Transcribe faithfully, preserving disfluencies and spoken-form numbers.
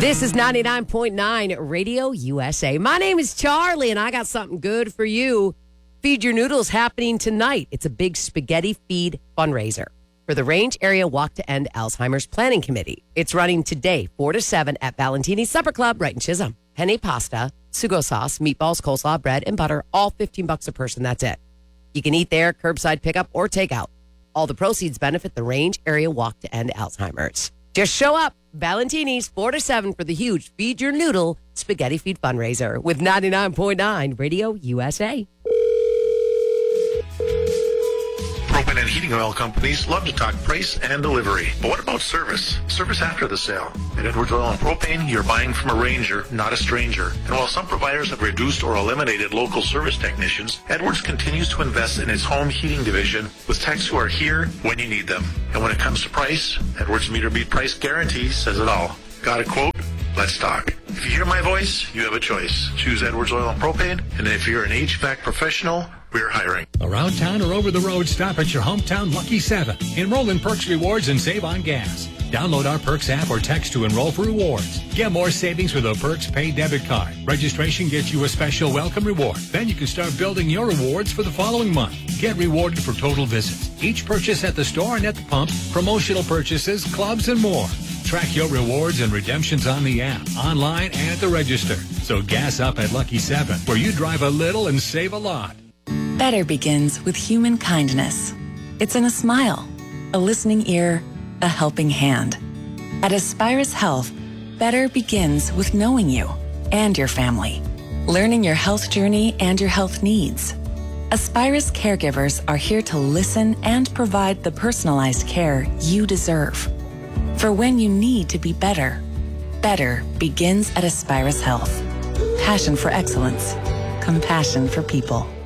This is ninety-nine point nine Radio U S A. My name is Charlie, and I got something good for you. Feed Your Noodles happening tonight. It's a big spaghetti feed fundraiser for the Range Area Walk to End Alzheimer's Planning Committee. It's running today, four to seven at Valentini's Supper Club right in Chisholm. Penne pasta, sugo sauce, meatballs, coleslaw, bread, and butter, all fifteen bucks a person. That's it. You can eat there, curbside pickup, or takeout. All the proceeds benefit the Range Area Walk to End Alzheimer's. Just show up, Valentini's, four to seven for the huge Feed Your Noodle Spaghetti Feed fundraiser with ninety-nine point nine Radio U S A. Propane and heating oil companies love to talk price and delivery. But what about service? Service after the sale. At Edwards Oil and Propane, you're buying from a Ranger, not a stranger. And while some providers have reduced or eliminated local service technicians, Edwards continues to invest in its home heating division with techs who are here when you need them. And when it comes to price, Edwards Meter Beat Price Guarantee says it all. Got a quote? Let's talk. If you hear my voice, you have a choice. Choose Edwards Oil and Propane. And if you're an H V A C professional, we're hiring. Around town or over the road, stop at your hometown Lucky seven. Enroll in Perks Rewards and save on gas. Download our Perks app or text to enroll for rewards. Get more savings with a Perks Pay debit card. Registration gets you a special welcome reward. Then you can start building your rewards for the following month. Get rewarded for total visits, each purchase at the store and at the pump, promotional purchases, clubs, and more. Track your rewards and redemptions on the app, online, and at the register. So gas up at Lucky seven, where you drive a little and save a lot. Better begins with human kindness. It's in a smile, a listening ear, a helping hand. At Aspirus Health, better begins with knowing you and your family, learning your health journey and your health needs. Aspirus caregivers are here to listen and provide the personalized care you deserve. For when you need to be better, better begins at Aspirus Health. Passion for excellence, compassion for people.